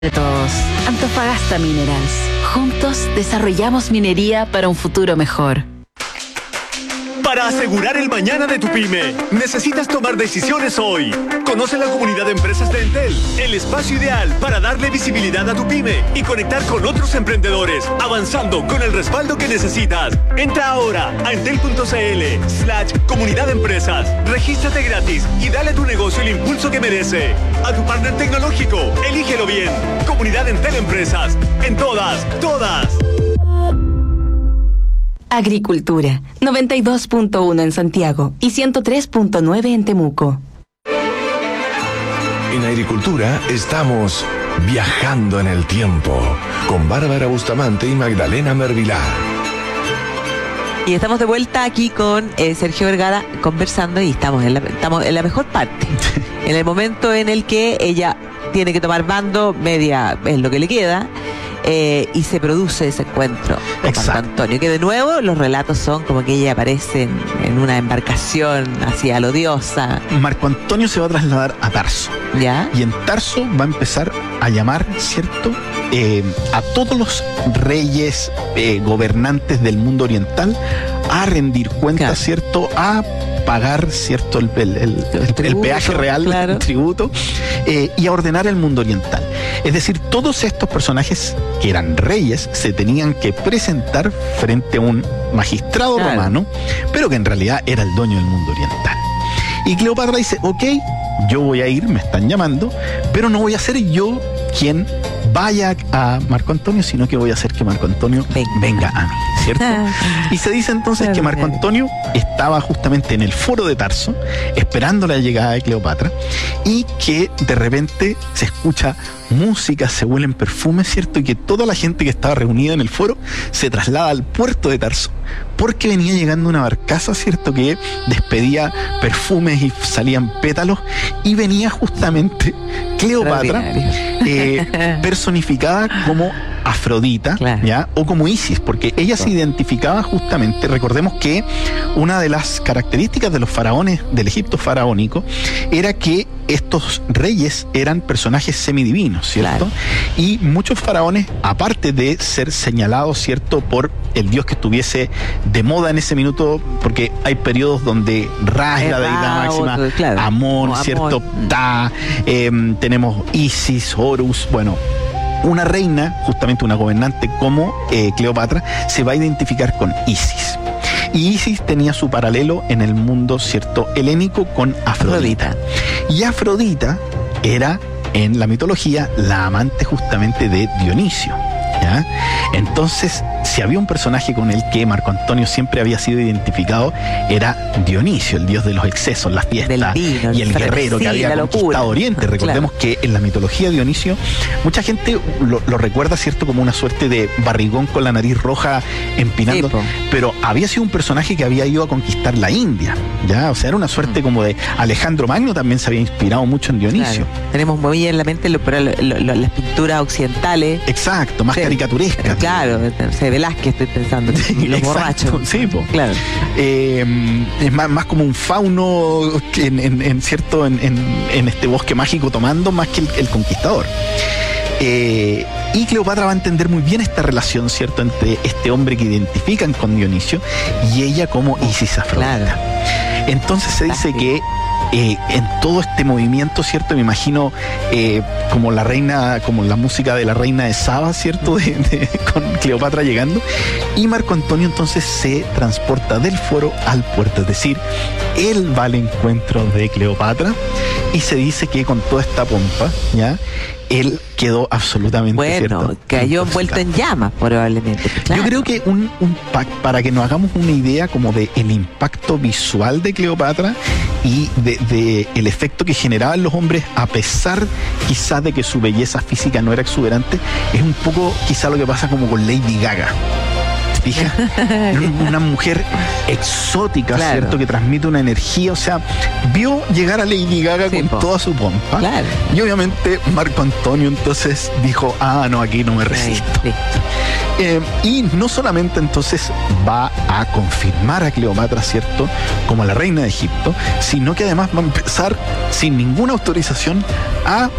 De todos, Antofagasta Minerals. Juntos desarrollamos minería para un futuro mejor. Para asegurar el mañana de tu pyme, necesitas tomar decisiones hoy. Conoce la comunidad de empresas de Entel, el espacio ideal para darle visibilidad a tu pyme y conectar con otros emprendedores, avanzando con el respaldo que necesitas. Entra ahora a entel.cl/comunidad de empresas, regístrate gratis y dale a tu negocio el impulso que merece. A tu partner tecnológico, elígelo bien. Comunidad Entel Empresas, en todas. Agricultura, 92.1 en Santiago y 103.9 en Temuco. En Agricultura estamos viajando en el tiempo con Bárbara Bustamante y Magdalena Mervilá. Y estamos de vuelta aquí con Sergio Vergara conversando y estamos en la mejor parte. En el momento en el que ella tiene que tomar bando, media es lo que le queda. Y se produce ese encuentro con Marco Antonio, que de nuevo los relatos son como que ella aparece en una embarcación hacia lo diosa. Marco Antonio se va a trasladar a Tarso. ¿Ya? Y en Tarso va a empezar a llamar, ¿cierto?, a todos los reyes, gobernantes del mundo oriental a rendir cuentas, claro, ¿cierto?, a pagar, ¿cierto?, el peaje real, claro, el tributo, y a ordenar el mundo oriental. Es decir, todos estos personajes que eran reyes se tenían que presentar frente a un magistrado, claro, romano, pero que en realidad era el dueño del mundo oriental. Y Cleopatra dice, ok, yo voy a ir, me están llamando, pero no voy a ser yo quien vaya a Marco Antonio, sino que voy a hacer que Marco Antonio venga a mí, ¿cierto? Y se dice entonces que Marco Antonio estaba justamente en el foro de Tarso, esperando la llegada de Cleopatra, y que de repente se escucha música, se huelen perfumes, ¿cierto? Y que toda la gente que estaba reunida en el foro se traslada al puerto de Tarso, porque venía llegando una barcaza, ¿cierto?, que despedía perfumes y salían pétalos, y venía justamente Cleopatra, personificada como Afrodita, claro, ¿ya?, o como Isis, porque ella se identificaba justamente, recordemos que una de las características de los faraones del Egipto faraónico era que estos reyes eran personajes semidivinos, ¿cierto? Claro. Y muchos faraones, aparte de ser señalados, ¿cierto?, por el dios que estuviese de moda en ese minuto, porque hay periodos donde Ra es la deidad máxima, claro, Amón, ¿cierto?, Ptah, tenemos Isis, Horus, bueno, una reina, justamente una gobernante como Cleopatra, se va a identificar con Isis. Y Isis tenía su paralelo en el mundo, ¿cierto?, helénico con Afrodita. Y Afrodita era, en la mitología, la amante justamente de Dionisio, ¿ya? Entonces, si había un personaje con el que Marco Antonio siempre había sido identificado, era Dionisio, el dios de los excesos, las fiestas, vino, y el guerrero que había conquistado Oriente. Recordemos, claro, que en la mitología de Dionisio, mucha gente lo recuerda, ¿cierto?, como una suerte de barrigón con la nariz roja empinando, sí, pero había sido un personaje que había ido a conquistar la India, ¿ya? O sea, era una suerte como de Alejandro Magno, también se había inspirado mucho en Dionisio. Claro. Tenemos muy en la mente las pinturas occidentales. Exacto, más caricaturescas. Claro, Velázquez estoy pensando, los borrachos. Sí, claro. Es más como un fauno en este bosque mágico tomando, más que el conquistador. Y Cleopatra va a entender muy bien esta relación, ¿cierto?, entre este hombre que identifican con Dionisio y ella como Isis Afrodita. Claro. Entonces se dice que en todo este movimiento, ¿cierto?, me imagino como la reina, como la música de la reina de Saba, ¿cierto?, con Cleopatra llegando, y Marco Antonio entonces se transporta del foro al puerto, es decir, él va al encuentro de Cleopatra, y se dice que con toda esta pompa, ¿ya?, él quedó absolutamente, ¿cierto?, cayó envuelto en llamas probablemente. Claro. Yo creo que para que nos hagamos una idea como de el impacto visual de Cleopatra y de el efecto que generaba en los hombres, a pesar quizás de que su belleza física no era exuberante, es un poco quizás lo que pasa como con Lady Gaga. ¿Fija? Una mujer exótica, claro, ¿cierto?, que transmite una energía. O sea, vio llegar a Lady Gaga, sí, con toda su pompa, claro, y obviamente Marco Antonio entonces dijo, no, aquí no me resisto. Sí. Y no solamente entonces va a confirmar a Cleopatra, ¿cierto?, como la reina de Egipto, sino que además va a empezar sin ninguna autorización a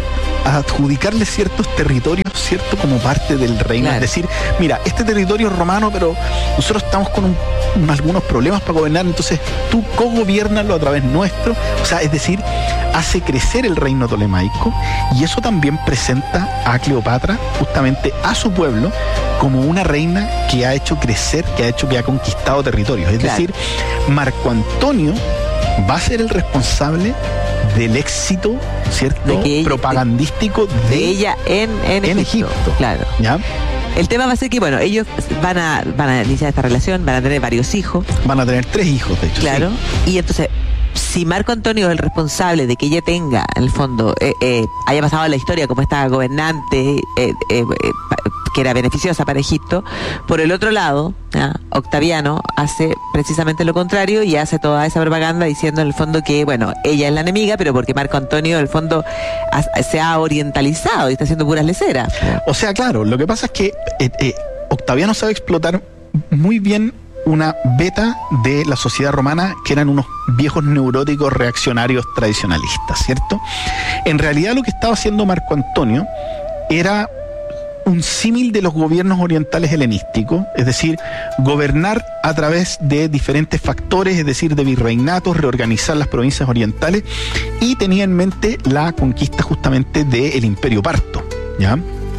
adjudicarle ciertos territorios, ¿cierto? Como parte del reino. Claro. Es decir, mira, este territorio es romano, pero nosotros estamos con algunos problemas para gobernar, entonces tú cogobiérnalo a través nuestro. O sea, es decir, hace crecer el reino tolemaico, y eso también presenta a Cleopatra, justamente a su pueblo, como una reina que ha hecho crecer, que ha conquistado territorios. Es Claro. decir, Marco Antonio va a ser el responsable del éxito, ¿cierto?, De que ella- propagandístico De ella en Egipto. Claro. ¿Ya? El tema va a ser que, bueno, ellos van a iniciar esta relación, van a tener varios hijos, Van a tener 3 hijos, de hecho. claro. sí. Y entonces, si Marco Antonio es el responsable de que ella tenga, en el fondo, haya pasado a la historia como esta gobernante que era beneficiosa para Egipto, por el otro lado, ¿ya? Octaviano hace precisamente lo contrario y hace toda esa propaganda diciendo en el fondo que, bueno, ella es la enemiga, pero porque Marco Antonio, en el fondo, se ha orientalizado y está haciendo puras leceras. O sea, claro, lo que pasa es que Octaviano sabe explotar muy bien una beta de la sociedad romana, que eran unos viejos neuróticos reaccionarios tradicionalistas, ¿cierto? En realidad lo que estaba haciendo Marco Antonio era un símil de los gobiernos orientales helenísticos, es decir, gobernar a través de diferentes factores, es decir, de virreinatos, reorganizar las provincias orientales, y tenía en mente la conquista justamente del Imperio Parto, ¿ya?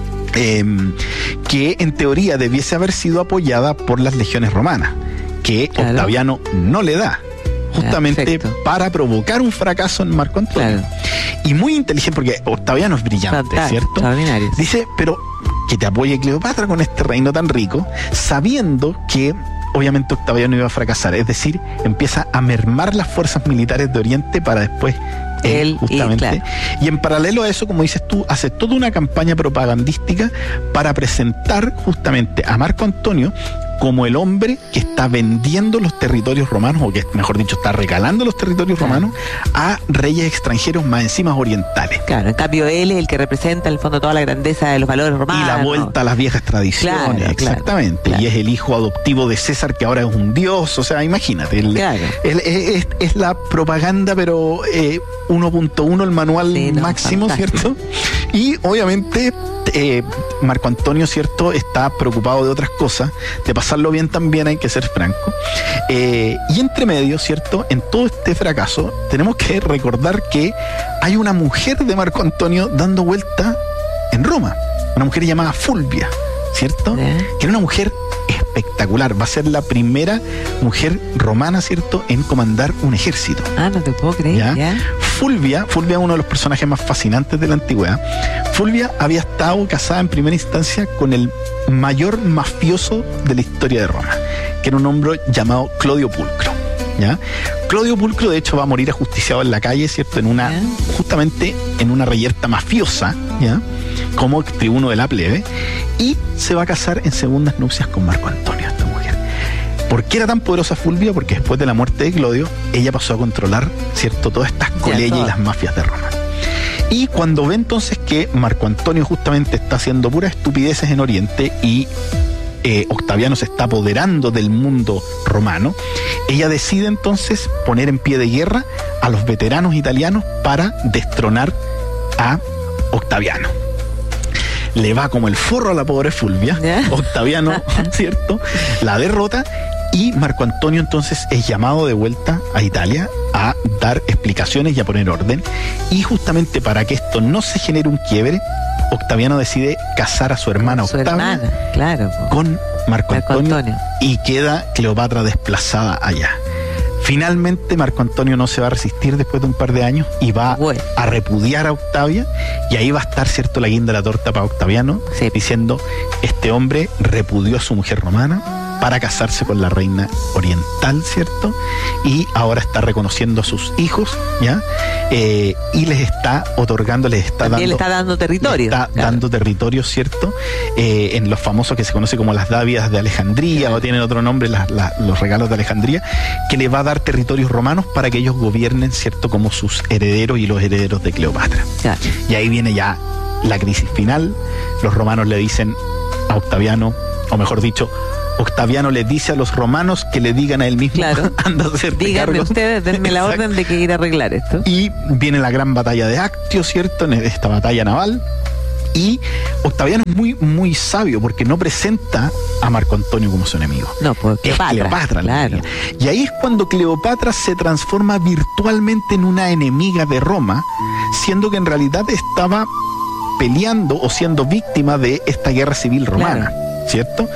Que en teoría debiese haber sido apoyada por las legiones romanas, que Claro. Octaviano no le da, justamente Perfecto. para provocar un fracaso en Marco Antonio. Claro. Y muy inteligente, porque Octaviano es brillante, Fantástico, ¿cierto? extraordinario. Dice, pero que te apoye Cleopatra con este reino tan rico, sabiendo que obviamente Octaviano iba a fracasar. Es decir, empieza a mermar las fuerzas militares de Oriente para después Él, justamente. claro. Y en paralelo a eso, como dices tú, hace toda una campaña propagandística para presentar justamente a Marco Antonio como el hombre que está vendiendo los territorios romanos, o que mejor dicho está regalando los territorios romanos a reyes extranjeros, más encima orientales. Claro, en cambio él es el que representa en el fondo toda la grandeza de los valores romanos. Y la vuelta a las viejas tradiciones, Claro, exactamente. claro. Y es el hijo adoptivo de César, que ahora es un dios. O sea, imagínate. Claro. Es la propaganda, pero 1.1, el manual Sí, no, máximo, fantástico. ¿cierto? Y obviamente Marco Antonio, ¿cierto?, está preocupado de otras cosas, de pasarlo bien también, hay que ser franco. Y entre medio, ¿cierto?, en todo este fracaso, tenemos que recordar que hay una mujer de Marco Antonio dando vuelta en Roma, una mujer llamada Fulvia, ¿cierto? Ya. Que era una mujer espectacular, va a ser la primera mujer romana, ¿cierto?, en comandar un ejército. Ah, no te puedo creer, ¿Ya? ¿ya? Fulvia es uno de los personajes más fascinantes de la antigüedad. Fulvia había estado casada en primera instancia con el mayor mafioso de la historia de Roma, que era un hombre llamado Clodio Pulcro, ¿ya? Clodio Pulcro, de hecho, va a morir ajusticiado en la calle, ¿cierto?, ¿Ya? justamente en una reyerta mafiosa, ¿ya?, como tribuno de la plebe, y se va a casar en segundas nupcias con Marco Antonio, esta mujer. ¿Por qué era tan poderosa Fulvia? Porque después de la muerte de Clodio, ella pasó a controlar, ¿cierto?, todas estas coleyas y todo. las mafias de Roma. Y cuando ve entonces que Marco Antonio justamente está haciendo puras estupideces en Oriente y Octaviano se está apoderando del mundo romano, ella decide entonces poner en pie de guerra a los veteranos italianos para destronar a Octaviano. Le va como el forro a la pobre Fulvia. ¿Ya? Octaviano, ¿cierto?, la derrota, y Marco Antonio entonces es llamado de vuelta a Italia a dar explicaciones y a poner orden. Y justamente para que esto no se genere un quiebre, Octaviano decide casar a su hermana Su Octavia hermana, claro. po. con Marco Marco Antonio, Antonio. y queda Cleopatra desplazada allá. Finalmente Marco Antonio no se va a resistir después de un par de años y va Bueno. a repudiar a Octavia, y ahí va a estar, ¿cierto?, la guinda de la torta para Octaviano, Sí. diciendo: este hombre repudió a su mujer romana para casarse con la reina oriental, ¿cierto? Y ahora está reconociendo a sus hijos, ¿ya? Y les está otorgando, les está También le dando... está dando territorio. Le está claro. dando territorio, ¿cierto? En los famosos que se conoce como las dávidas de Alejandría, o tienen otro nombre, los regalos de Alejandría, que le va a dar territorios romanos para que ellos gobiernen, ¿cierto?, como sus herederos y los herederos de Cleopatra. Claro. Y ahí viene ya la crisis final. Los romanos le dicen a Octaviano, o mejor dicho, Octaviano les dice a los romanos que le digan a él mismo, claro, anda a hacerte díganme cargo. ustedes, denme la orden de que ir a arreglar esto. Y viene la gran batalla de Actio, ¿cierto? En esta batalla naval. Y Octaviano es muy, muy sabio porque no presenta a Marco Antonio como su enemigo. No, pues Cleopatra. Claro. Y ahí es cuando Cleopatra se transforma virtualmente en una enemiga de Roma, siendo que en realidad estaba peleando o siendo víctima de esta guerra civil romana, ¿cierto?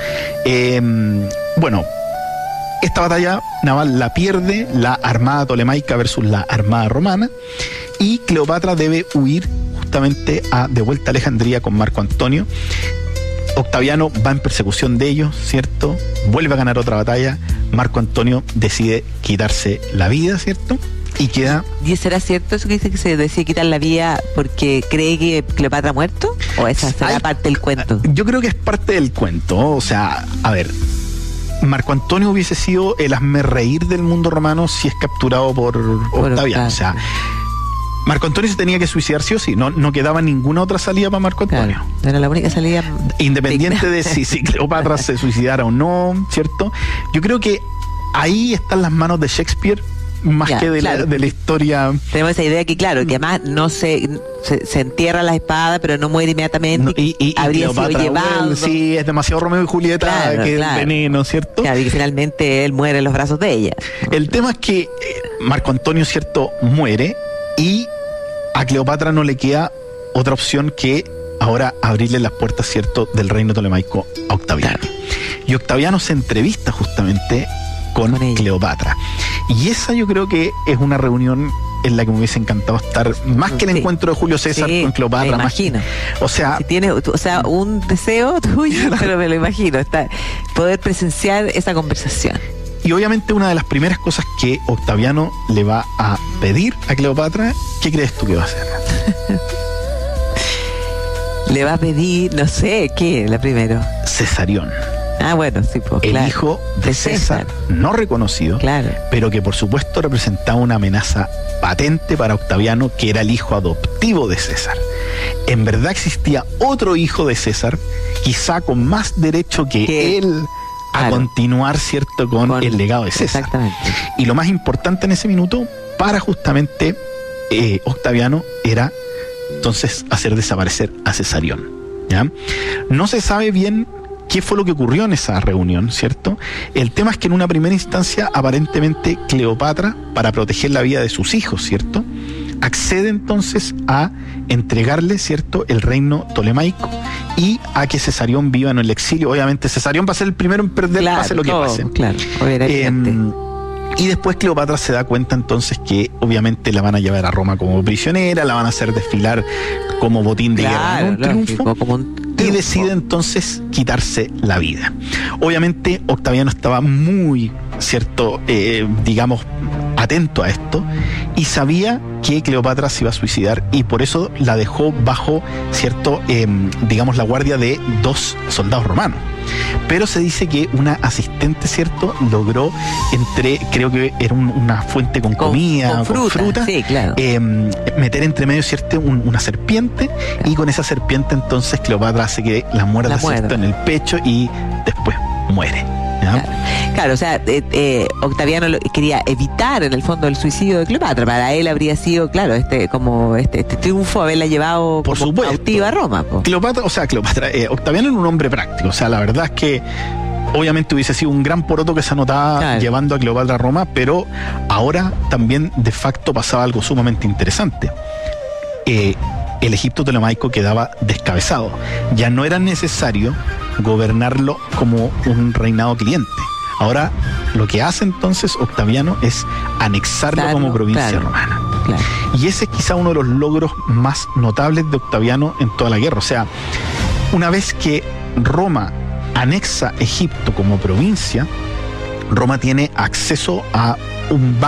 Bueno, esta batalla naval la pierde la armada tolemaica versus la armada romana, y Cleopatra debe huir justamente de vuelta a Alejandría con Marco Antonio. Octaviano va en persecución de ellos, ¿cierto? Vuelve a ganar otra batalla. Marco Antonio decide quitarse la vida, ¿cierto? Y queda... ¿Y será cierto eso que dice que se decide quitar la vida porque cree que Cleopatra ha muerto? ¿O esa será parte del cuento? Yo creo que es parte del cuento. O sea, a ver, Marco Antonio hubiese sido el hazmerreír del mundo romano si es capturado por Octaviano. O sea, Marco Antonio se tenía que suicidar sí o sí. No quedaba ninguna otra salida para Marco Antonio. Claro, era la única salida. Independiente de si Cleopatra se suicidara o no, ¿cierto? Yo creo que ahí están las manos de Shakespeare más que de la historia. Tenemos esa idea que, claro, que además no se entierra la espada, pero no muere inmediatamente. Y habría sido llevado. Sí, es demasiado Romeo y Julieta, que es veneno, ¿cierto? Claro, y que finalmente él muere en los brazos de ella. El tema es que Marco Antonio, ¿cierto?, muere, y a Cleopatra no le queda otra opción que ahora abrirle las puertas, ¿cierto?, del reino tolemaico a Octaviano. Claro. Y Octaviano se entrevista justamente con Cleopatra. Y esa yo creo que es una reunión en la que me hubiese encantado estar, más que el encuentro de Julio César con Cleopatra. Me imagino. O sea, si tienes, un deseo tuyo, pero me lo imagino, poder presenciar esa conversación. Y obviamente una de las primeras cosas que Octaviano le va a pedir a Cleopatra, ¿qué crees tú que va a hacer? Le va a pedir, no sé, ¿qué? La primero. Cesarión. Ah, bueno, sí, pues, el hijo de César, no reconocido, pero que por supuesto representaba una amenaza patente para Octaviano, que era el hijo adoptivo de César. En verdad existía otro hijo de César, quizá con más derecho que él a continuar, ¿cierto?, con el legado de César. Exactamente. Y lo más importante en ese minuto para justamente Octaviano era entonces hacer desaparecer a Cesarión, ¿ya? No se sabe bien qué fue lo que ocurrió en esa reunión, ¿cierto? El tema es que en una primera instancia, aparentemente Cleopatra, para proteger la vida de sus hijos, ¿cierto?, accede entonces a entregarle, ¿cierto?, el reino tolemaico y a que Cesarión viva en el exilio. Obviamente Cesarión va a ser el primero en perder, pase lo que pase. Claro, y después Cleopatra se da cuenta entonces que obviamente la van a llevar a Roma como prisionera, la van a hacer desfilar como botín de guerra, un triunfo, y decide entonces quitarse la vida. Obviamente Octaviano estaba muy, ¿cierto?, digamos, atento a esto, y sabía que Cleopatra se iba a suicidar, y por eso la dejó bajo, ¿cierto?, digamos, la guardia de 2 soldados romanos. Pero se dice que una asistente, ¿cierto?, logró creo que era una fuente con comida, con fruta, sí, claro, meter entre medio, ¿cierto?, una serpiente, claro, y con esa serpiente entonces Cleopatra hace que la muerda, ¿cierto?, en el pecho, y después muere. Claro, o sea, Octaviano quería evitar en el fondo el suicidio de Cleopatra. Para él habría sido, claro, este triunfo haberla llevado por como cautiva a Roma. Cleopatra, Octaviano era un hombre práctico. O sea, la verdad es que obviamente hubiese sido un gran poroto que se anotaba llevando a Cleopatra a Roma, pero ahora también de facto pasaba algo sumamente interesante. El Egipto tolemaico quedaba descabezado. Ya no era necesario gobernarlo como un reinado cliente. Ahora lo que hace entonces Octaviano es anexarlo como provincia romana. Claro. Y ese es quizá uno de los logros más notables de Octaviano en toda la guerra. O sea, una vez que Roma anexa Egipto como provincia, Roma tiene acceso a un